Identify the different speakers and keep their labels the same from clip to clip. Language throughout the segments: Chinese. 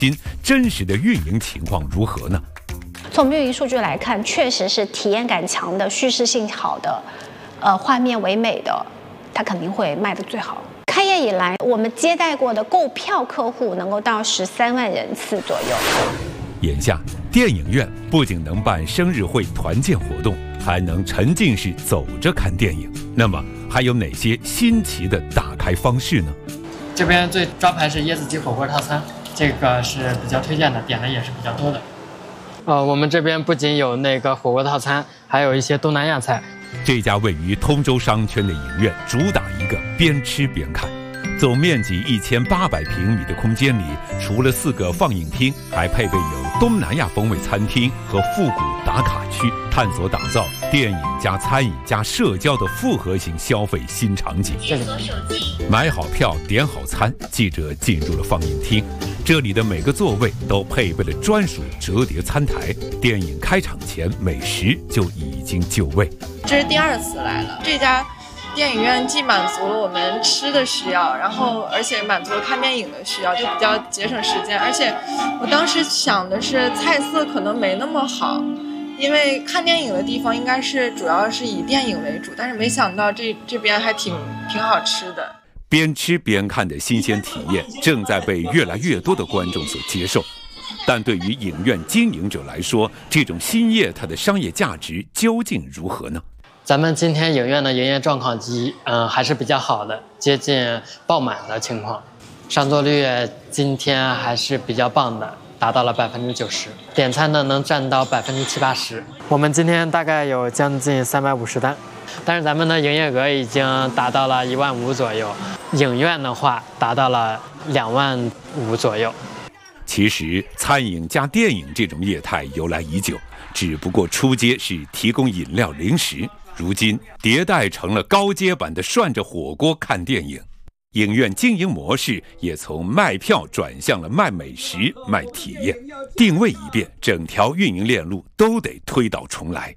Speaker 1: 今真实的运营情况如何呢？
Speaker 2: 从运营数据来看，确实是体验感强的、叙事性好的、画面唯美的，它肯定会卖得最好。开业以来，我们接待过的购票客户能够到13万人次左右。
Speaker 1: 眼下，电影院不仅能办生日会、团建活动，还能沉浸式走着看电影。那么，还有哪些新奇的打开方式呢？
Speaker 3: 这边最招牌是椰子鸡火锅套餐，这个是比较推荐的，点的也是比较多的。我们这边不仅有那个火锅套餐，还有一些东南亚菜。
Speaker 1: 这家位于通州商圈的影院主打一个边吃边看。总面积1800平米的空间里，除了4个放映厅，还配备有东南亚风味餐厅和复古打卡区，探索打造电影加餐饮加社交的复合型消费新场景。买好票点好餐，记者进入了放映厅。这里的每个座位都配备了专属折叠餐台，电影开场前美食就已经就位。
Speaker 4: 这是第2次来了，这家电影院既满足了我们吃的需要，然后而且满足了看电影的需要，就比较节省时间。而且我当时想的是菜色可能没那么好，因为看电影的地方应该是主要是以电影为主，但是没想到这边还挺好吃的。
Speaker 1: 边吃边看的新鲜体验正在被越来越多的观众所接受，但对于影院经营者来说，这种新业态的商业价值究竟如何呢？
Speaker 3: 咱们今天影院的营业状况还是比较好的，接近爆满的情况，上座率今天还是比较棒的，达到了90%，点餐的能占到70-80%。我们今天大概有将近350单，但是咱们的营业额已经达到了15000左右，影院的话达到了25000左右。
Speaker 1: 其实餐饮加电影这种业态由来已久，只不过初阶是提供饮料零食，如今迭代成了高阶版的涮着火锅看电影。影院经营模式也从卖票转向了卖美食、卖体验，定位一变，整条运营链路都得推倒重来。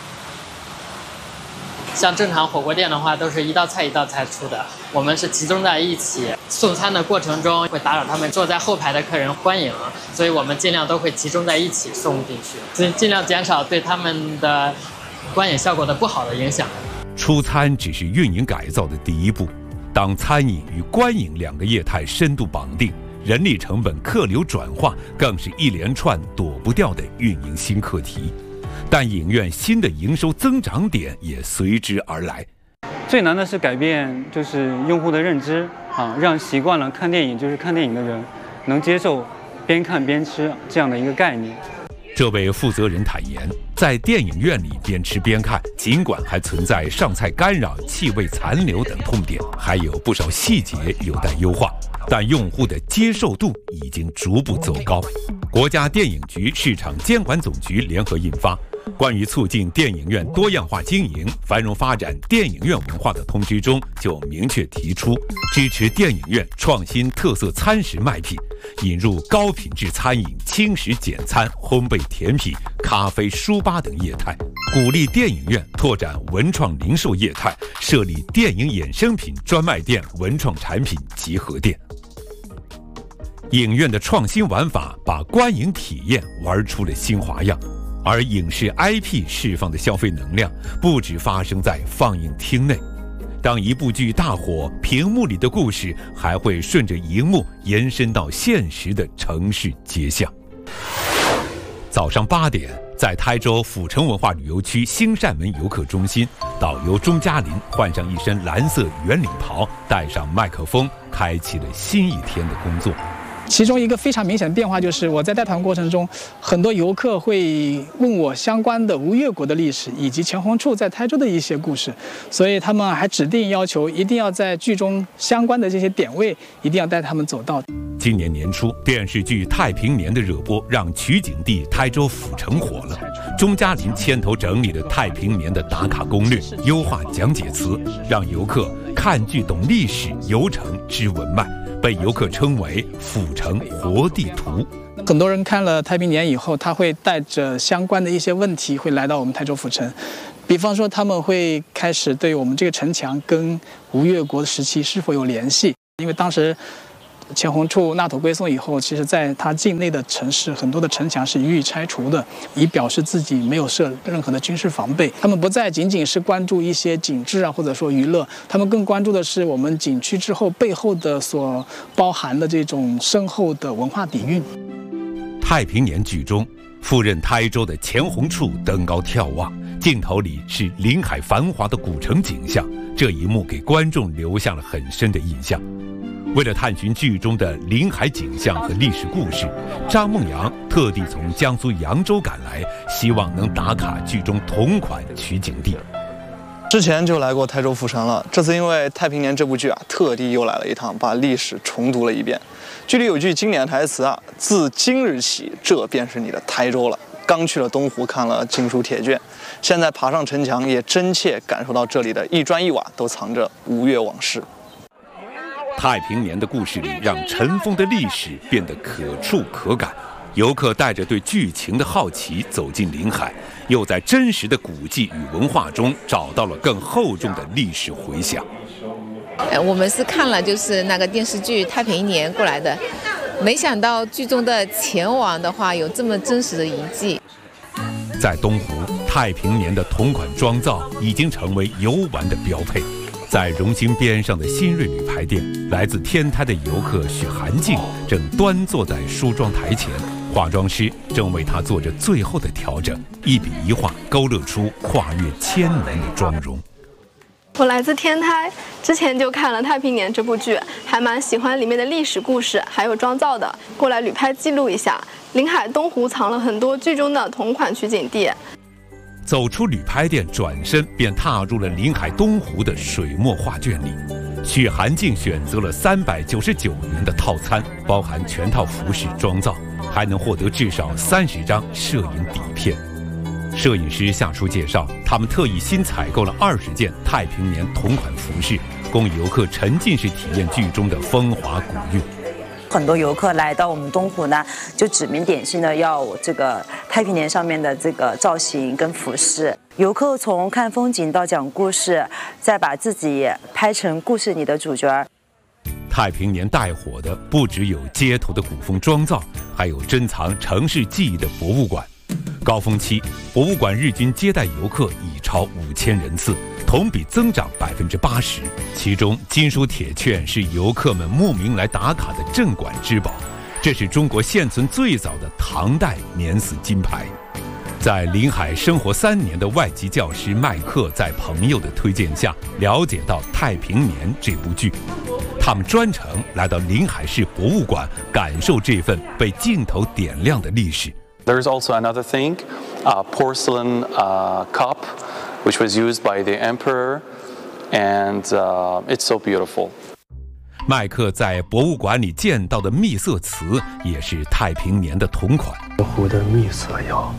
Speaker 3: 像正常火锅店的话，都是一道菜一道菜出的，我们是集中在一起。送餐的过程中会打扰他们坐在后排的客人观影，所以我们尽量都会集中在一起送进去，尽量减少对他们的观影效果的不好的影响。
Speaker 1: 出餐只是运营改造的第一步，当餐饮与观影2个业态深度绑定，人力成本、客流转化更是一连串躲不掉的运营新课题。但影院新的营收增长点也随之而来。
Speaker 5: 最难的是改变用户的认知让习惯了看电影就是看电影的人能接受边看边吃这样的一个概念。
Speaker 1: 这位负责人坦言，在电影院里边吃边看，尽管还存在上菜干扰、气味残留等痛点，还有不少细节有待优化，但用户的接受度已经逐步走高。国家电影局市场监管总局联合印发《关于促进电影院多样化经营、繁荣发展电影院文化的通知》中就明确提出，支持电影院创新特色餐食卖品，引入高品质餐饮、轻食简餐、烘焙甜品、咖啡、书吧等业态，鼓励电影院拓展文创零售业态，设立电影衍生品专卖店、文创产品集合店。影院的创新玩法把观影体验玩出了新花样，而影视 IP 释放的消费能量不只发生在放映厅内，当一部剧大火，屏幕里的故事还会顺着荧幕延伸到现实的城市街巷。早上8点，在台州府城文化旅游区新善门游客中心，导游钟嘉林换上一身蓝色圆领袍，带上麦克风，开启了新一天的工作。
Speaker 6: 其中一个非常明显的变化就是，我在带团过程中，很多游客会问我相关的吴越国的历史以及钱弘处在台州的一些故事，所以他们还指定要求一定要在剧中相关的这些点位一定要带他们走到。
Speaker 1: 今年年初，电视剧《太平年》的热播让取景地台州府城火了。钟嘉林牵头整理了《太平年》的打卡攻略，优化讲解词，让游客看剧懂历史，游程知文脉，被游客称为府城活地图。
Speaker 6: 很多人看了《太平年》以后，他会带着相关的一些问题会来到我们台州府城，比方说他们会开始对我们这个城墙跟吴越国时期是否有联系，因为当时钱弘处纳土归宋以后，其实在他境内的城市很多的城墙是予以拆除的，以表示自己没有设任何的军事防备。他们不再仅仅是关注一些景致或者说娱乐，他们更关注的是我们景区之后背后的所包含的这种深厚的文化底蕴。
Speaker 1: 太平年剧中，赴任台州的钱弘处登高眺望，镜头里是临海繁华的古城景象，这一幕给观众留下了很深的印象。为了探寻剧中的临海景象和历史故事，张梦阳特地从江苏扬州赶来，希望能打卡剧中同款取景地。
Speaker 7: 之前就来过台州府城了，这次因为《太平年》这部剧特地又来了一趟，把历史重读了一遍。剧里有句经典台词自今日起，这便是你的台州了。刚去了东湖看了经书铁卷，现在爬上城墙，也真切感受到这里的一砖一瓦都藏着吴越往事。
Speaker 1: 太平年的故事里，让尘封的历史变得可触可感。游客带着对剧情的好奇走进临海，又在真实的古迹与文化中找到了更厚重的历史回响。
Speaker 8: 我们是看了就是那个电视剧《太平年》过来的，没想到剧中的钱王的话有这么真实的遗迹。
Speaker 1: 在东湖，太平年的同款妆造已经成为游玩的标配。在荣兴边上的新锐旅拍店，来自天台的游客许寒静正端坐在梳妆台前，化妆师正为她做着最后的调整，一笔一画勾勒出跨越千年的妆容。
Speaker 9: 我来自天台，之前就看了《太平年》这部剧，还蛮喜欢里面的历史故事，还有妆造的，过来旅拍记录一下。临海东湖藏了很多剧中的同款取景地。
Speaker 1: 走出旅拍店，转身便踏入了临海东湖的水墨画卷里。许寒静选择了399元的套餐，包含全套服饰妆造，还能获得至少30张摄影底片。摄影师下书介绍，他们特意新采购了20件太平年同款服饰，供游客沉浸式体验剧中的风华古韵。
Speaker 10: 很多游客来到我们东湖呢，就指名点姓的要这个太平年上面的这个造型跟服饰。游客从看风景到讲故事，再把自己拍成故事里的主角。
Speaker 1: 太平年带火的不只有街头的古风妆造，还有珍藏城市记忆的博物馆。高峰期，博物馆日均接待游客已超5000人次，同比增长80%。其中，金书铁券是游客们慕名来打卡的镇馆之宝，这是中国现存最早的唐代免死金牌。在临海生活3年的外籍教师麦克，在朋友的推荐下，了解到《太平年》这部剧。他们专程来到临海市博物馆，感受这份被镜头点亮的历史。
Speaker 11: There's also another thing, a porcelain cup, which was used by the emperor, and it's so beautiful.
Speaker 1: 麦克在博物馆里见到的秘色瓷也是太平年的同款。
Speaker 12: 湖的秘色窑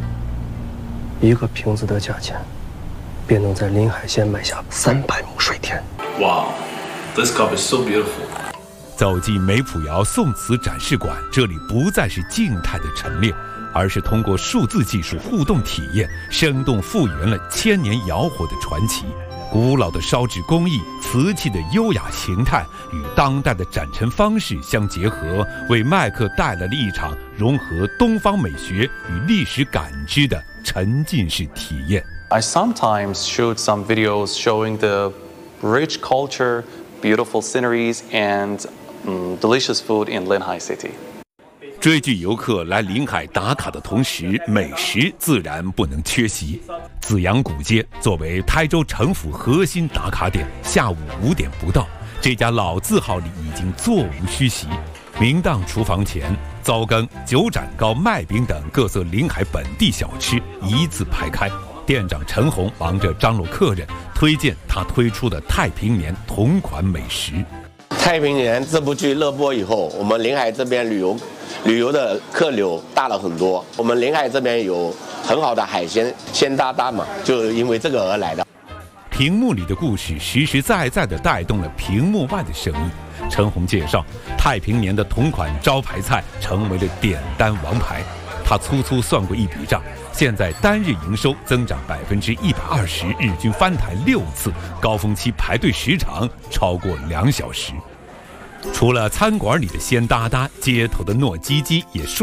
Speaker 12: ，1个瓶子的价钱，便能在临海县买下300亩水田。
Speaker 13: Wow, this cup is so beautiful.
Speaker 1: 走进梅浦窑宋瓷展示馆，这里不再是静态的陈列，而是通过数字技术互动体验，生动复原了1000年窑火的传奇。古老的烧制工艺、瓷器的优雅形态与当代的展陈方式相结合，为麦克带来了一场融合东方美学与历史感知的沉浸式体验。
Speaker 11: I sometimes showed some videos showing the rich culture, beautiful sceneries, and delicious food in Linhai City.
Speaker 1: 追剧游客来临海打卡的同时，美食自然不能缺席。紫阳古街作为台州城府核心打卡点，下午5点不到，这家老字号里已经座无虚席。明档厨房前，糟羹、九盏糕、麦饼等各色临海本地小吃一字排开。店长陈红忙着张罗客人，推荐他推出的太平年同款美食。
Speaker 14: 太平年这部剧热播以后，我们临海这边旅游的客流大了很多。我们临海这边有很好的海鲜，鲜搭搭嘛，就因为这个而来的。
Speaker 1: 屏幕里的故事实实在在地带动了屏幕外的生意。陈红介绍，太平年的同款招牌菜成为了点单王牌。他粗粗算过一笔账，现在单日营收增长120%，日均翻台6次，高峰期排队时长超过2小时。 除了餐馆里的鲜哒哒，街头的糯叽叽也